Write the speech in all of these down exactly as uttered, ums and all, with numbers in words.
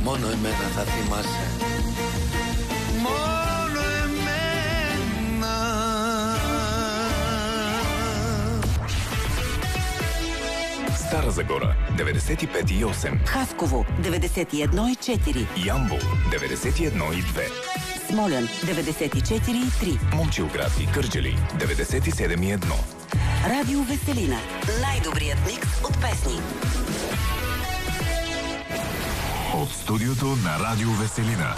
Μόνο εμένα θα θυμάσαι. Μόνο εμένα. Стара Загора деветдесет и пет и осем, Хасково деветдесет и едно и четири, Ямбол деветдесет и едно и две, Смолян деветдесет и четири и три, Момчилград и Кърджали деветдесет и седем и едно. Радио Веселина. Най-добрият микс от песни. От студиото на Радио Веселина.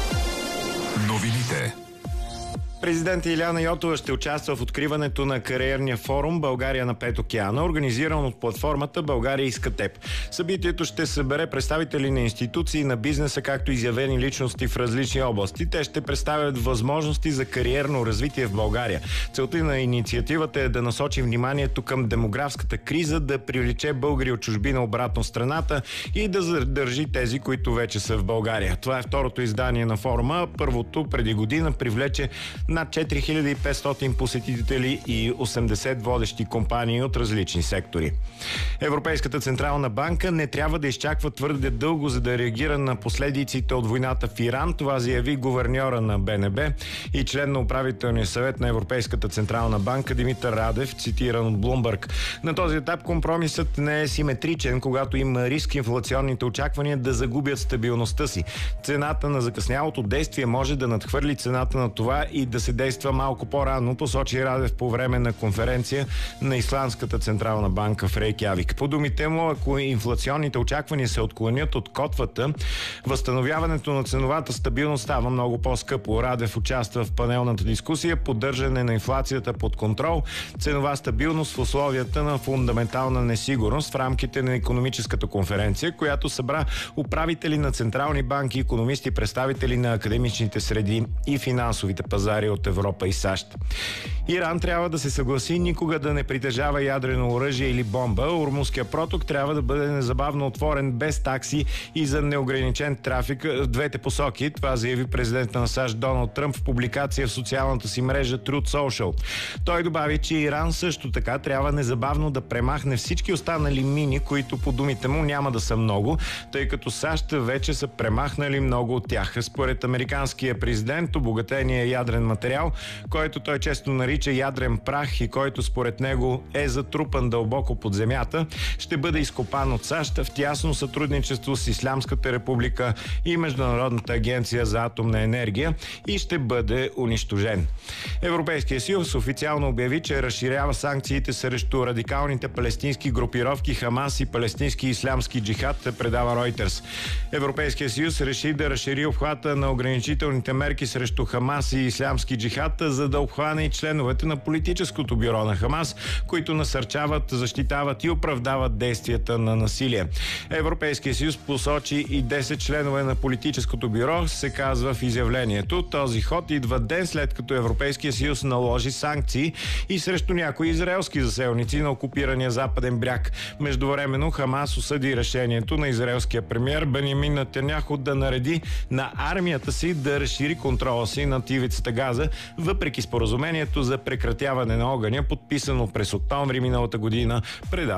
Новините. Президент Илияна Йотова ще участва в откриването на кариерния форум България на пет океана, организиран от платформата България иска теб. Събитието ще събере представители на институции, на бизнеса, както и изявени личности в различни области. Те ще представят възможности за кариерно развитие в България. Целта на инициативата е да насочи вниманието към демографската криза, да привлече българи от чужбина обратно в страната и да задържи тези, които вече са в България. Това е второто издание на форума. Първото преди година привлече над четири хиляди и петстотин посетители и осемдесет водещи компании от различни сектори. Европейската централна банка не трябва да изчаква твърде дълго, за да реагира на последиците от войната в Иран. Това заяви гуверньора на Б Н Б и член на управителния съвет на Европейската централна банка Димитър Радев, цитиран от Блумбърг. На този етап компромисът не е симетричен, когато има риск инфлационните очаквания да загубят стабилността си. Цената на закъснялото действие може да надхвърли цената на това и да се действа малко по-рано, посочи Радев по време на конференция на Исландската централна банка в Рейкявик. По думите му, ако инфлационните очаквания се отклонят от котвата, възстановяването на ценовата стабилност става много по-скъпо. Радев участва в панелната дискусия поддържане на инфлацията под контрол, ценова стабилност в условията на фундаментална несигурност в рамките на икономическата конференция, която събра управители на централни банки, икономисти, представители на академичните среди и финансовите пазари от Европа и САЩ. Иран трябва да се съгласи никога да не притежава ядрено оръжие или бомба. Ормузския проток трябва да бъде незабавно отворен без такси и за неограничен трафик в двете посоки. Това заяви президента на САЩ Доналд Тръмп в публикация в социалната си мрежа Truth Social. Той добави, че Иран също така трябва незабавно да премахне всички останали мини, които по думите му няма да са много, тъй като САЩ вече са премахнали много от тях. Според американския президент, обогатения ядрен материал, който той често нарича ядрен прах и който според него е затрупан дълбоко под земята, ще бъде изкопан от САЩ в тясно сътрудничество с Ислямската република и Международната агенция за атомна енергия и ще бъде унищожен. Европейския съюз официално обяви, че разширява санкциите срещу радикалните палестински групировки Хамас и палестински ислямски джихад, предава Reuters. Европейския съюз реши да разшири обхвата на ограничителните мерки срещу Хамас и ислямски джихад, за да обхване и членовете на политическото бюро на Хамас, които насърчават, защитават и оправдават действията на насилие. Европейския съюз посочи и десет членове на политическото бюро, се казва в изявлението. Този ход идва ден след като Европейския съюз наложи санкции и срещу някои израелски заселници на окупирания западен бряг. Междувременно Хамас осъди решението на израелския премиер Бенямин Нетаняху да нареди на армията си да разшири контрола си над ивицата Газа, въпреки споразумението за прекратяване на огъня, подписано през октомври миналата година, предава